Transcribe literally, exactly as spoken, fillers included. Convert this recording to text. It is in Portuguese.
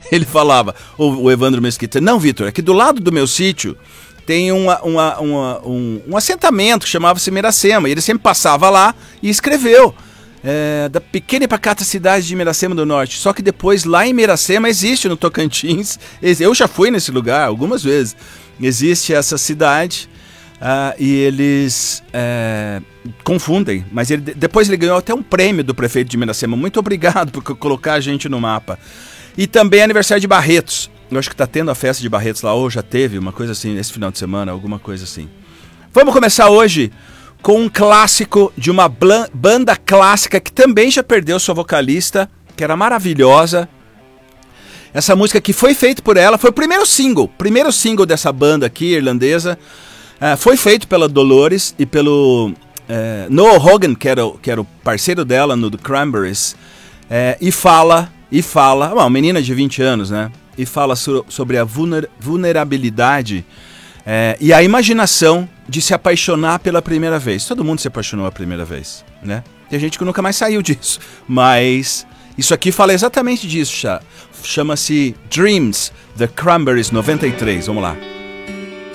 Ele falava, o, o Evandro Mesquita, não, Vitor, é que do lado do meu sítio tem uma, uma, uma, um, um assentamento que chamava-se Miracema, e ele sempre passava lá e escreveu. É, da pequena e pacata cidade de Miracema do Norte. Só que depois lá em Miracema existe, no Tocantins, eu já fui nesse lugar algumas vezes, existe essa cidade uh, e eles é, confundem, mas ele, depois ele ganhou até um prêmio do prefeito de Miracema. Muito obrigado por colocar a gente no mapa. E também é aniversário de Barretos. Eu acho que está tendo a festa de Barretos lá, ou já teve uma coisa assim, esse final de semana, alguma coisa assim. Vamos começar hoje com um clássico de uma banda clássica que também já perdeu sua vocalista, que era maravilhosa. Essa música que foi feita por ela, foi o primeiro single, primeiro single dessa banda aqui, irlandesa. Uh, foi feito pela Dolores e pelo uh, Noel Hogan, que era, que era o parceiro dela no The Cranberries. Uh, e fala, e fala, uma menina de vinte anos, né? E fala so, sobre a vulner, vulnerabilidade É, e a imaginação de se apaixonar pela primeira vez. Todo mundo se apaixonou a primeira vez, né? Tem gente que nunca mais saiu disso. Mas isso aqui fala exatamente disso, chama-se Dreams, The Cranberries noventa e três. Vamos lá.